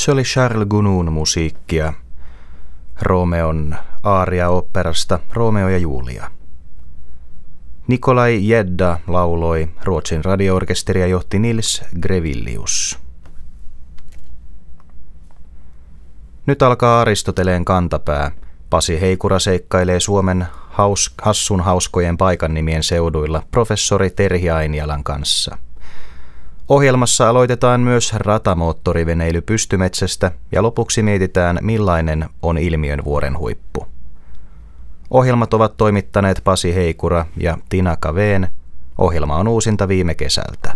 Se oli Charles Gounod'n musiikkia Romeon aaria-oopperasta Romeo ja Julia. Nikolai Jedda lauloi, Ruotsin radio-orkesteria johti Nils Grevilius. Nyt alkaa Aristoteleen kantapää. Pasi Heikura seikkailee Suomen hassun hauskojen paikannimien seuduilla professori Terhi Ainialan kanssa. Ohjelmassa aloitetaan myös ratamoottoriveneily pystymetsästä ja lopuksi mietitään, millainen on ilmiön vuoren huippu. Ohjelmat ovat toimittaneet Pasi Heikura ja Tina Caveen. Ohjelma on uusinta viime kesältä.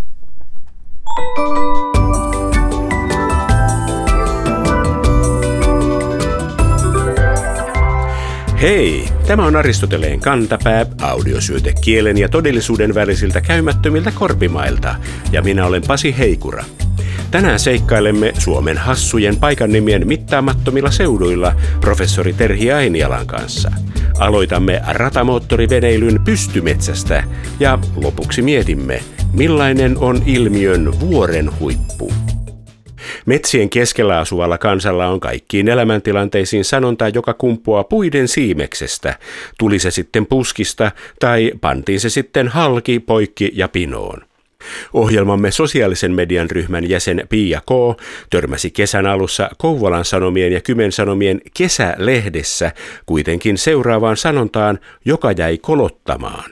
Hei! Tämä on Aristoteleen kantapää, audiosyöte kielen ja todellisuuden välisiltä käymättömiltä korpimailta, ja minä olen Pasi Heikura. Tänään seikkailemme Suomen hassujen paikannimien mittaamattomilla seuduilla professori Terhi Ainialan kanssa. Aloitamme ratamoottoriveneilyn pystymetsästä ja lopuksi mietimme, millainen on ilmiön vuoren huippu. Metsien keskellä asuvalla kansalla on kaikkiin elämäntilanteisiin sanonta, joka kumpuaa puiden siimeksestä, tuli se sitten puskista tai pantiin se sitten halki, poikki ja pinoon. Ohjelmamme sosiaalisen median ryhmän jäsen Pia K. törmäsi kesän alussa Kouvolan Sanomien ja Kymen Sanomien kesälehdessä kuitenkin seuraavaan sanontaan, joka jäi kolottamaan.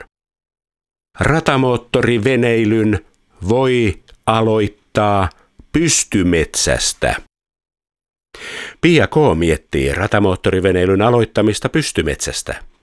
Ratamoottoriveneilyn voi aloittaa pystymetsästä. Pia K. miettii ratamoottoriveneilyn aloittamista pystymetsästä.